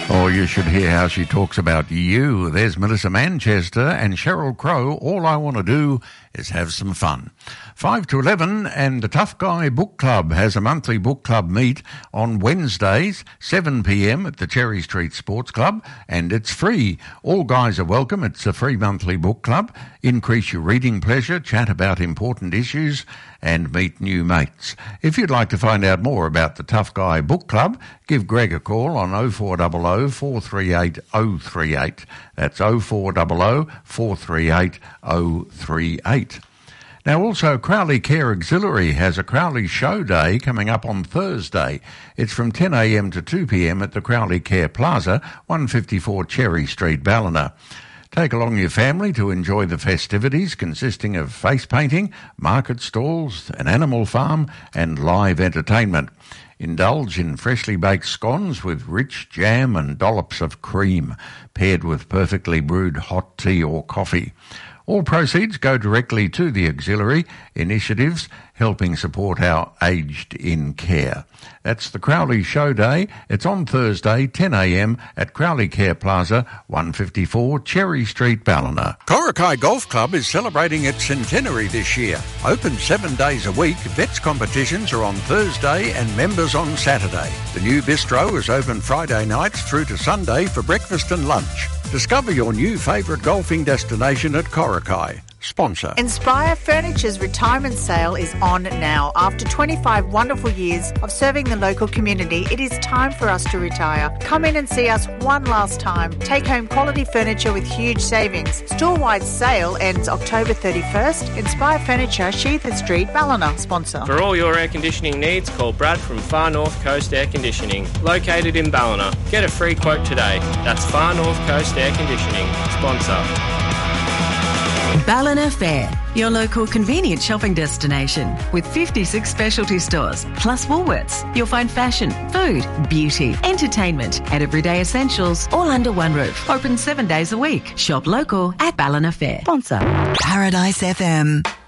Oh, you should hear how she talks about you. There's Melissa Manchester and Sheryl Crow. All I want to do is have some fun. 5 to 11, and the Tough Guy Book Club has a monthly book club meet on Wednesdays, 7 p.m. at the Cherry Street Sports Club, and it's free. All guys are welcome. It's a free monthly book club. Increase your reading pleasure, chat about important issues, and meet new mates. If you'd like to find out more about the Tough Guy Book Club, give Greg a call on 0400 438 038. That's 0400 438 038. Now also, Crowley Care Auxiliary has a Crowley Show Day coming up on Thursday. It's from 10 a.m. to 2 p.m. at the Crowley Care Plaza, 154 Cherry Street, Ballina. Take along your family to enjoy the festivities consisting of face painting, market stalls, an animal farm and live entertainment. Indulge in freshly baked scones with rich jam and dollops of cream, paired with perfectly brewed hot tea or coffee. All proceeds go directly to the auxiliary initiatives helping support our aged in care. That's the Crowley Show Day. It's on Thursday, 10 a.m. at Crowley Care Plaza, 154 Cherry Street, Ballina. Korakai Golf Club is celebrating its centenary this year. Open 7 days a week, vets competitions are on Thursday and members on Saturday. The new bistro is open Friday nights through to Sunday for breakfast and lunch. Discover your new favourite golfing destination at Korakai. Sponsor. Inspire Furniture's retirement sale is on now. After 25 wonderful years of serving the local community, it is time for us to retire. Come in and see us one last time. Take home quality furniture with huge savings. Store-wide sale ends October 31st. Inspire Furniture, Sheether Street, Ballina. Sponsor. For all your air conditioning needs, call Brad from Far North Coast Air Conditioning, located in Ballina. Get a free quote today. That's Far North Coast Air Conditioning. Sponsor. Ballina Fair, your local convenient shopping destination with 56 specialty stores plus Woolworths. You'll find fashion, food, beauty, entertainment and everyday essentials all under one roof. Open 7 days a week. Shop local at Ballina Fair. Sponsor. Paradise FM.